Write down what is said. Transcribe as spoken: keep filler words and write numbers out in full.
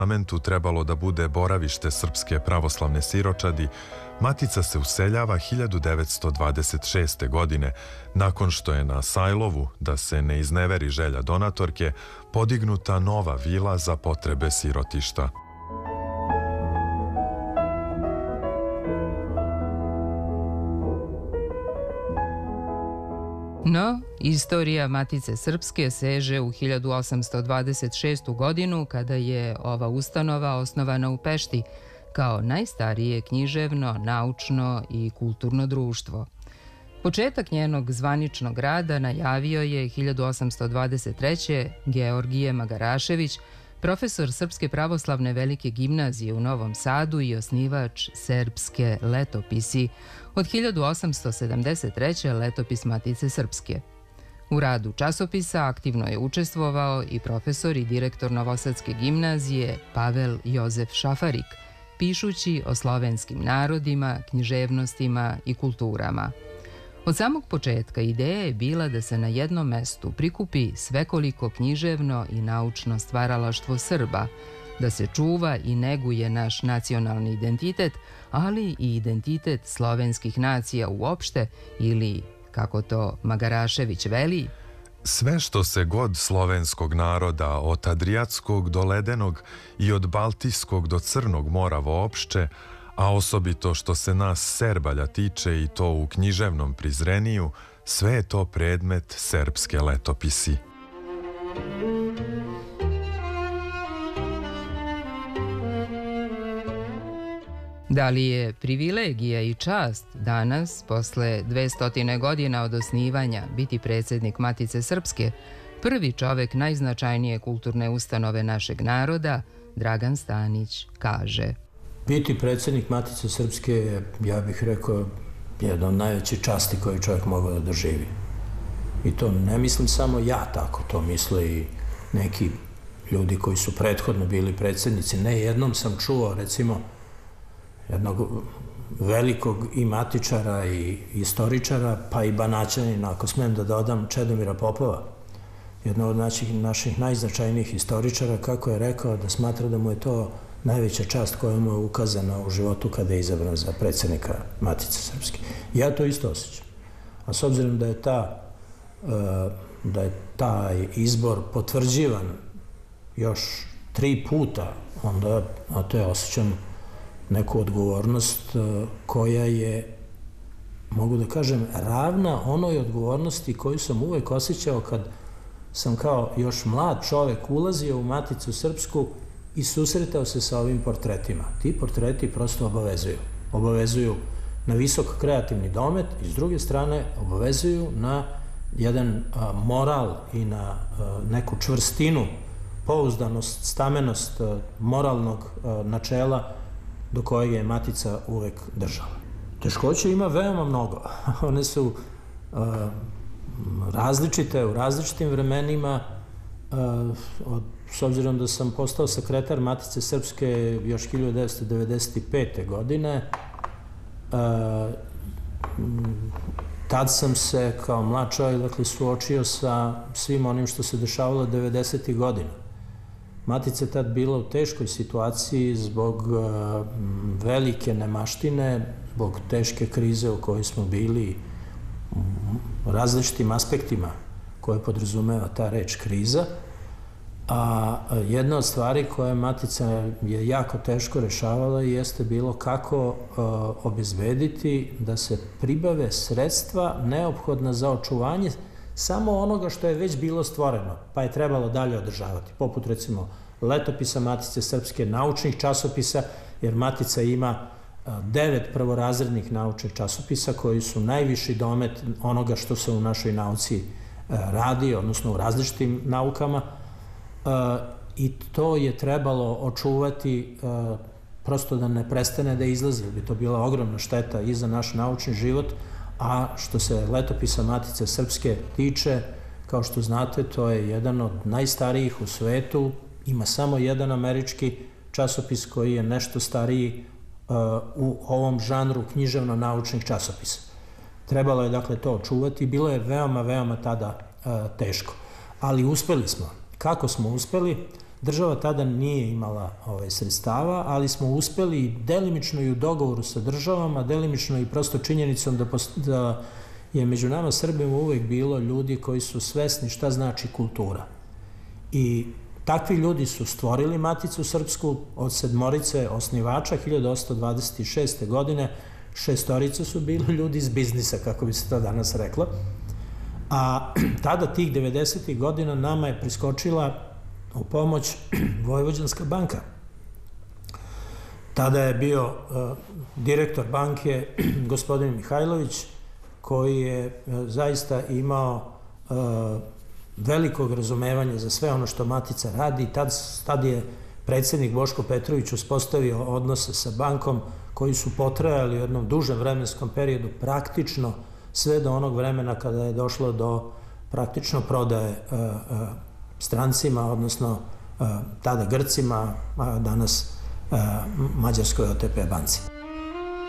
Amentu trebalo da bude boravište srpske pravoslavne siročadi, Matica se useljava hiljadu devetsto dvadeset šeste. godine, nakon što je na Sajlovu, da se ne izneveri želja donatorke, podignuta nova vila za potrebe sirotišta. No, istorija Matice Srpske seže u hiljadu osamsto dvadeset šestu. godinu kada je ova ustanova osnovana u Pešti kao najstarije književno, naučno i kulturno društvo. Početak njenog zvaničnog rada najavio je hiljadu osamsto dvadeset treće. Georgije Magarašević, profesor Srpske pravoslavne velike gimnazije u Novom Sadu i osnivač Serbske letopisi, od hiljadu osamsto sedamdeset treće. letopis Matice Srpske. U radu časopisa aktivno je učestvovao i profesor i direktor Novosadske gimnazije Pavel Jozef Šafarik, pišući o slovenskim narodima, književnostima i kulturama. Od samog početka ideja je bila da se na jednom mestu prikupi svekoliko književno i naučno stvaralaštvo Srba, da se čuva i neguje naš nacionalni identitet, ali i identitet slovenskih nacija uopšte ili, kako to Magarašević veli, sve što se god slovenskog naroda od Adriatskog do Ledenog i od Baltijskog do Crnog mora voopšte, a osobito što se nas Serbalja tiče i to u književnom prizreniju, sve je to predmet Serbske letopisi. Da li je privilegija i čast danas, posle dvestotine godina od osnivanja, biti predsjednik Matice Srpske, prvi čovek najznačajnije kulturne ustanove našeg naroda, Dragan Stanić, kaže: Biti predsjednik Matice Srpske je, ja bih rekao, jedna od najvećih časti koju čovjek mogao da doživi. I to ne mislim samo ja tako, to misle i neki ljudi koji su prethodno bili predsjednici. Ne jednom sam čuo, recimo, jednog velikog i matičara i istoričara, pa i Banaćanina, ako smem da dodam, Čedomira Popova, jednog od naših, naših najznačajnijih istoričara, kako je rekao da smatra da mu je to najveća čast koja mu je ukazana u životu kada je izabran za predsjednika Matice Srpske. Ja to isto osjećam. A s obzirom da je ta, da je taj izbor potvrđivan još tri puta, onda, a to je osjećam neku odgovornost koja je, mogu da kažem, ravna onoj odgovornosti koju sam uvek osjećao kad sam kao još mlad čovek ulazio u Maticu Srpsku i susretao se sa ovim portretima. Ti portreti prosto obavezuju. Obavezuju na visok kreativni domet i s druge strane obavezuju na jedan a, moral i na a, neku čvrstinu, pouzdanost, stamenost a, moralnog a, načela do kojeg je Matica uvek držala. Teškoće ima veoma mnogo. One su a, različite u različitim vremenima. A, od, s obzirom da sam postao sekretar Matice Srpske još hiljadu devetsto devedeset pete. godine, a, tad sam se kao mlad čovjek, dakle, suočio sa svim onim što se dešavalo devedesetih godina. Matica je tad bila u teškoj situaciji zbog a, velike nemaštine, zbog teške krize u kojoj smo bili u različitim aspektima koje podrazumeva ta reč kriza. A jedna od stvari koje Matica je jako teško rešavala jeste bilo kako uh, obezbediti da se pribave sredstva neophodna za očuvanje samo onoga što je već bilo stvoreno, pa je trebalo dalje održavati, poput recimo letopisa Matice Srpske, naučnih časopisa, jer Matica ima uh, devet prvorazrednih naučnih časopisa koji su najviši domet onoga što se u našoj nauci uh, radi, odnosno u različitim naukama. Uh, i to je trebalo očuvati uh, prosto da ne prestane da izlazi, bi to bila ogromna šteta i za naš naučni život, a što se letopisa Matice Srpske tiče, kao što znate, to je jedan od najstarijih u svetu, ima samo jedan američki časopis koji je nešto stariji uh, u ovom žanru književno-naučnih časopisa. Trebalo je dakle to očuvati, bilo je veoma, veoma tada uh, teško, ali uspeli smo. Kako smo uspeli? Država tada nije imala ovaj, sredstava, ali smo uspeli delimično i u dogovoru sa državama, delimično i prosto činjenicom da, da je među nama Srbima uvek bilo ljudi koji su svesni šta znači kultura. I takvi ljudi su stvorili Maticu srpsku od sedmorice osnivača hiljadu osamsto dvadeset šeste. godine, šestorica su bili ljudi iz biznisa, kako bi se to danas reklo. A tada, tih devedesetih godina, nama je priskočila u pomoć Vojvođanska banka. Tada je bio uh, direktor banke gospodin Mihajlović, koji je uh, zaista imao uh, velikog razumevanja za sve ono što Matica radi. Tad, tad je predsednik Boško Petrović uspostavio odnose sa bankom koji su potrajali u jednom dužem vremenskom periodu, praktično sve do onog vremena kada je došlo do praktično prodaje uh, uh, strancima, odnosno uh, tada Grcima, a danas uh, Mađarskoj O T P banci.